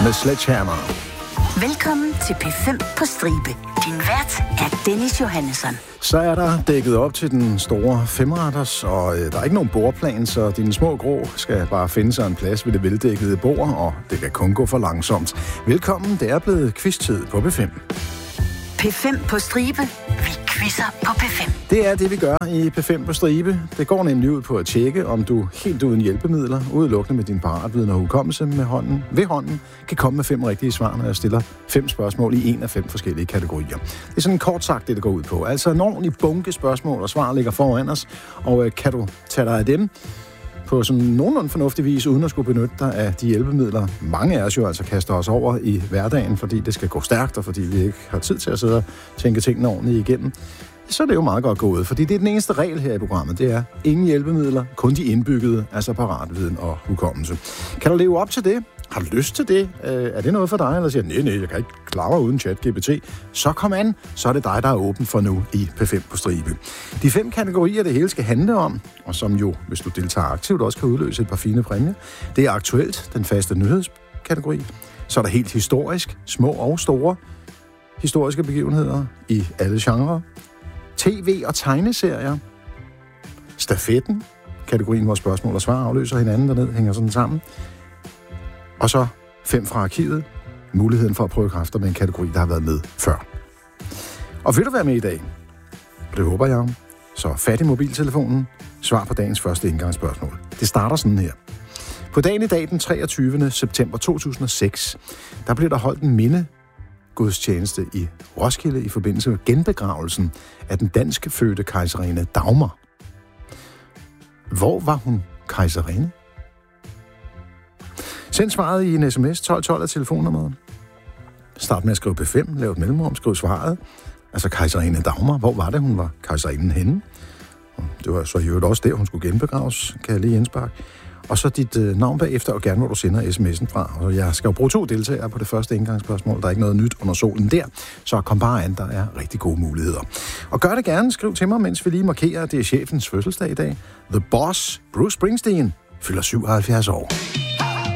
med Sledgehammer. Velkommen til P5 på stribe. Din vært er Dennis Johannesson. Så er der dækket op til den store femretters, og der er ikke nogen bordplan, så dine små grå skal bare finde sig en plads ved det veldækkede bord, og det kan kun gå for langsomt. Velkommen, det er blevet quiz-tid på P5. P5 på stribe. Vi quizzer på P5. Det er det, vi gør i P5 på stribe. Det går nemlig ud på at tjekke, om du helt uden hjælpemidler, udelukkende med din paratviden og hukommelse ved hånden, kan komme med 5 rigtige svar, når jeg stiller 5 spørgsmål i 1 af 5 forskellige kategorier. Det er sådan kort sagt det går ud på. Altså en ordentlig bunke spørgsmål og svar ligger foran os, og kan du tage dig af dem på sådan nogenlunde fornuftig vis, uden at skulle benytte dig af de hjælpemidler. Mange af os jo altså kaster os over i hverdagen, fordi det skal gå stærkt, og fordi vi ikke har tid til at sidde og tænke tingene ordentligt igennem. Så er det jo meget godt gået, fordi det er den eneste regel her i programmet. Det er ingen hjælpemidler, kun de indbyggede, altså paratviden og hukommelse. Kan du leve op til det? Har du lyst til det? Er det noget for dig? Eller siger nej, jeg kan ikke klare mig uden ChatGPT. Så kom an, så er det dig, der er åben for nu i P5 på stribe. De 5 kategorier, det hele skal handle om, og som jo, hvis du deltager aktivt, også kan udløse et par fine præmier. Det er aktuelt, den faste nyhedskategori. Så er der helt historisk, små og store historiske begivenheder i alle genrer. TV- og tegneserier. Stafetten, kategorien, hvor spørgsmål og svar afløser hinanden dernede, hænger sådan sammen. Og så 5 fra arkivet, muligheden for at prøve kræfter med en kategori, der har været med før. Og vil du være med i dag? Det håber jeg. Så fat i mobiltelefonen, svar på dagens første indgangsspørgsmål. Det starter sådan her. På dagen i dag, den 23. september 2006, der blev der holdt en mindegudstjeneste i Roskilde i forbindelse med genbegravelsen af den danske fødte kejserinde Dagmar. Hvor var hun kejserinde? Send svaret i en sms 1212 af telefonnummeret. Start med at skrive P5, lav et mellemrum, skriv svaret. Altså kejserinde Dagmar, hvor var det, hun var kejserinden henne? Det var så i øvrigt også der, hun skulle genbegraves, kan jeg lige indsparke. Og så dit navn bagefter, og gerne hvor du sender sms'en fra. Og jeg skal jo bruge 2 deltagere på det første indgangsspørgsmål. Der er ikke noget nyt under solen der, så kom bare an, der er rigtig gode muligheder. Og gør det gerne, skriv til mig, mens vi lige markerer, at det er chefens fødselsdag i dag. The Boss, Bruce Springsteen, fylder 77 år.